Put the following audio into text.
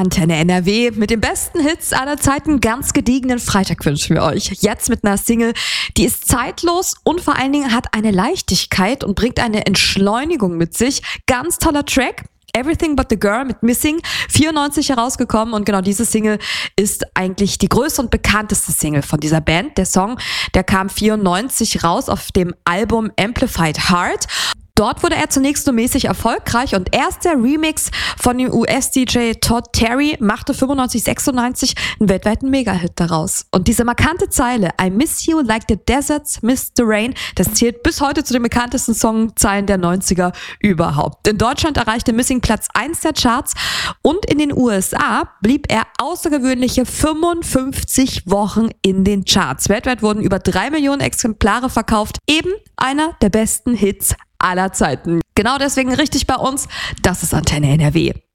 Antenne NRW mit den besten Hits aller Zeiten. Ganz gediegenen Freitag wünschen wir euch. Jetzt mit einer Single, die ist zeitlos und vor allen Dingen hat eine Leichtigkeit und bringt eine Entschleunigung mit sich. Ganz toller Track. Everything But The Girl mit Missing, 94 herausgekommen, und genau diese Single ist eigentlich die größte und bekannteste Single von dieser Band. Der Song, der kam 94 raus auf dem Album Amplified Heart. Dort wurde er zunächst nur mäßig erfolgreich und erst der Remix von dem US-DJ Todd Terry machte 95, 96 einen weltweiten Mega-Hit daraus. Und diese markante Zeile, I miss you like the deserts miss the rain, das zählt bis heute zu den bekanntesten Songzeilen der 90er überhaupt. In Deutschland erreichte Missing Platz 1 der Charts und in den USA blieb er außergewöhnliche 55 Wochen in den Charts. Weltweit wurden über 3 Millionen Exemplare verkauft. Eben einer der besten Hits aller Zeiten. Genau deswegen richtig bei uns. Das ist Antenne NRW.